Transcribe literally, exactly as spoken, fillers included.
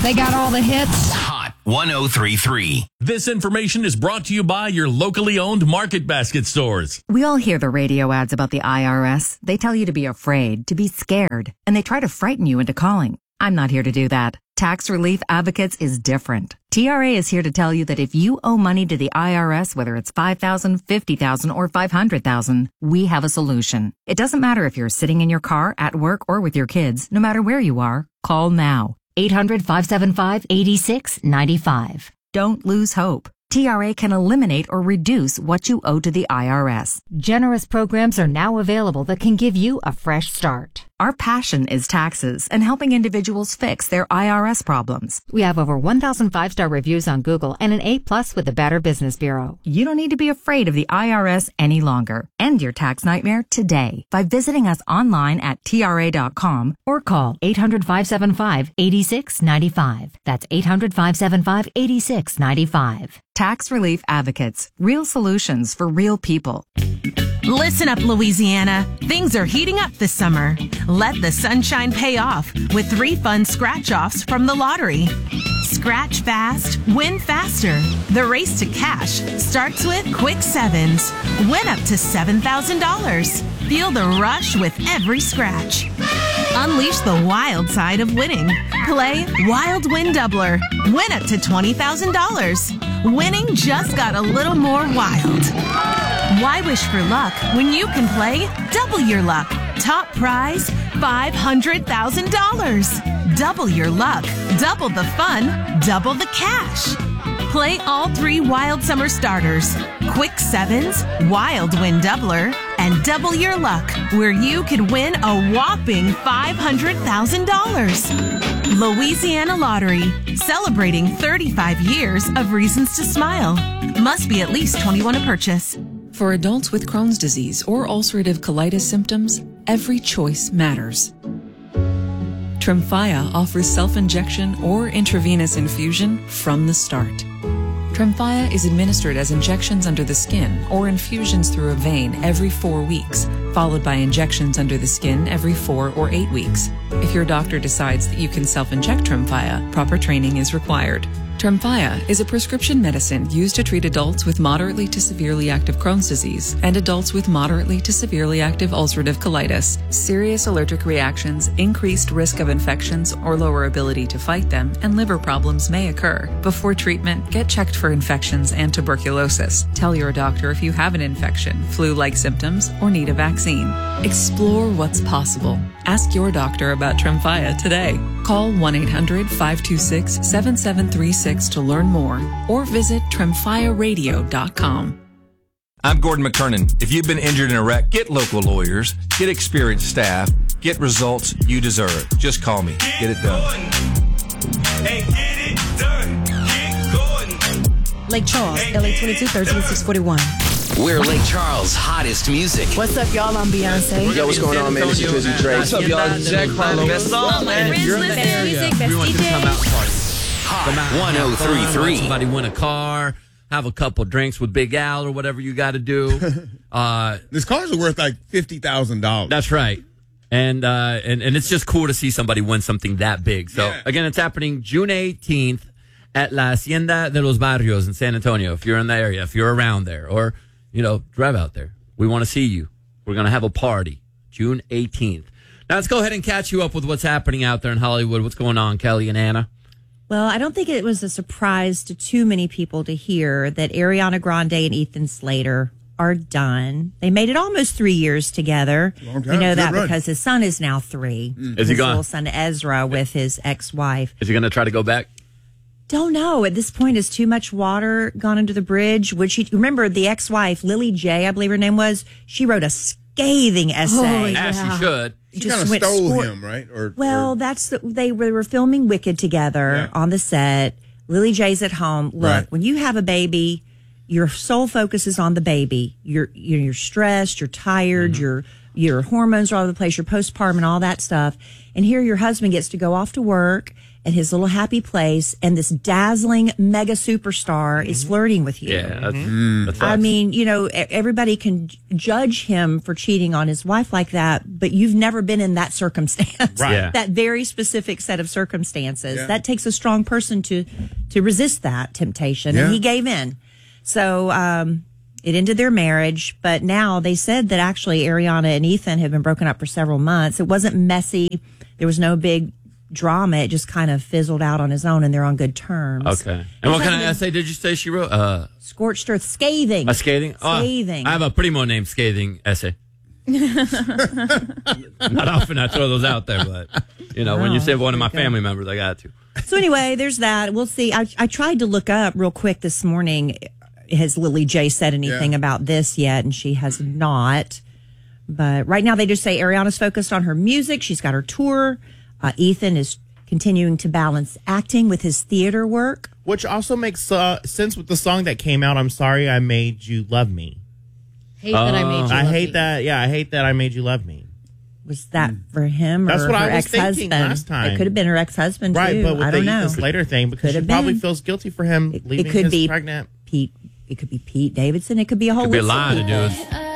They got all the hits. Hot one oh three point three. This information is brought to you by your locally owned Market Basket stores. We all hear the radio ads about the I R S. They tell you to be afraid, to be scared, and they try to frighten you into calling. I'm not here to do that. Tax Relief Advocates is different. T R A is here to tell you that if you owe money to the I R S, whether it's five thousand dollars, fifty thousand dollars, or five hundred thousand dollars, we have a solution. It doesn't matter if you're sitting in your car, at work, or with your kids. No matter where you are, call now. eight hundred, five seven five, eight six nine five. Don't lose hope. T R A can eliminate or reduce what you owe to the I R S. Generous programs are now available that can give you a fresh start. Our passion is taxes and helping individuals fix their I R S problems. We have over one thousand five-star reviews on Google and an A plus with the Better Business Bureau. You don't need to be afraid of the I R S any longer. End your tax nightmare today by visiting us online at T R A dot com or call eight hundred, five seven five, eight six nine five. That's eight hundred, five seven five, eight six nine five. Tax Relief Advocates. Real solutions for real people. Listen up, Louisiana. Things are heating up this summer. Let the sunshine pay off with three fun scratch-offs from the lottery. Scratch fast, win faster. The race to cash starts with Quick Sevens. Win up to seven thousand dollars. Feel the rush with every scratch. Unleash the wild side of winning. Play Wild Win Doubler. Win up to twenty thousand dollars. Winning just got a little more wild. Why wish for luck when you can play Double Your Luck? Top prize, five hundred thousand dollars. Double your luck, double the fun, double the cash. Play all three Wild Summer starters, Quick Sevens, Wild Win Doubler, and Double Your Luck, where you could win a whopping five hundred thousand dollars. Louisiana Lottery, celebrating thirty-five years of reasons to smile. Must be at least twenty-one to purchase. For adults with Crohn's disease or ulcerative colitis symptoms, every choice matters. Tremfya offers self-injection or intravenous infusion from the start. Tremfya is administered as injections under the skin or infusions through a vein every four weeks, followed by injections under the skin every four or eight weeks. If your doctor decides that you can self-inject Tremfya, proper training is required. Tremfya is a prescription medicine used to treat adults with moderately to severely active Crohn's disease and adults with moderately to severely active ulcerative colitis. Serious allergic reactions, increased risk of infections or lower ability to fight them, and liver problems may occur. Before treatment, get checked for infections and tuberculosis. Tell your doctor if you have an infection, flu-like symptoms, or need a vaccine. Explore what's possible. Ask your doctor about Tremfya today. Call one eight hundred, five two six, seven seven three six to learn more or visit tremfya radio dot com. I'm Gordon McKernan. If you've been injured in a wreck, get local lawyers, get experienced staff, get results you deserve. Just call me. Get it done. Hey, get it done. Get going. Lake Charles, L A twenty-two, thirteen, six forty-one. We're Lake Charles' hottest music. What's up, y'all? I'm Beyonce. Yo, what's going on, man? It's your Drizzy Drake. What's up, y'all? It's Jack Harlow. Best song, and if you're in the area, we want you to come out and party. Hot one oh three point three. Somebody win a car, have a couple drinks with Big Al or whatever you got to do. Uh, These cars are worth like fifty thousand dollars. That's right. And, uh, and and it's just cool to see somebody win something that big. So, yeah. Again, it's happening June eighteenth at La Hacienda de los Barrios in San Antonio. If you're in the area, if you're around there, or, you know, drive out there. We want to see you. We're going to have a party June eighteenth. Now, let's go ahead and catch you up with what's happening out there in Hollywood. What's going on, Kelly and Anna? Well, I don't think it was a surprise to too many people to hear that Ariana Grande and Ethan Slater are done. They made it almost three years together. Long time. We know Good that run. because his son is now three. Mm. Is he his gone? little son Ezra with his ex-wife. Is he going to try to go back? Don't know. At this point, is too much water gone under the bridge? Would she remember the ex-wife, Lily J, I believe her name was? She wrote a scathing essay. Oh, yeah. As she should. She Just kind of went stole score- him, right? Or Well, or, that's the, they were filming Wicked together Yeah. on the set. Lily J's at home. Look, Right. when you have a baby, your sole focus is on the baby. You're you're, you're stressed. You're tired. Mm-hmm. You're your hormones are all over the place, your postpartum and all that stuff. And here your husband gets to go off to work at his little happy place, and this dazzling mega superstar mm-hmm. is flirting with you. Yeah, that's, mm-hmm. that's I mean, you know, everybody can judge him for cheating on his wife like that, but you've never been in that circumstance, right? Yeah. That very specific set of circumstances. Yeah. That takes a strong person to to resist that temptation, yeah. and he gave in. So um, it ended their marriage, but now they said that actually Ariana and Ethan have been broken up for several months. It wasn't messy. There was no big drama. It just kind of fizzled out on his own, and they're on good terms. Okay. And what kind of essay did you say she wrote? Uh, Scorched Earth. Scathing. A scathing? Scathing. Oh, I have a primo named Scathing essay. Not often I throw those out there, but, you know, oh, when you say one of my family members, I got to. So anyway, there's that. We'll see. I, I tried to look up real quick this morning. Has Lily J said anything yeah. about this yet? And she has not. But right now they just say Ariana's focused on her music. She's got her tour. Uh, Ethan is continuing to balance acting with his theater work. Which also makes uh, sense with the song that came out, I'm Sorry I Made You Love Me. Hate uh, that I made you I love hate me. that, yeah, I hate that I made you love me. Was that for him or That's what her I was ex-husband? thinking last time. It could have been her ex-husband, right, too. But with I don't the know. Ethan Slater thing, because Could she probably been. feels guilty for him it, leaving it could his be pregnant. Pete. It could be Pete Davidson. It could be a whole Could be a list of lot of people. dudes.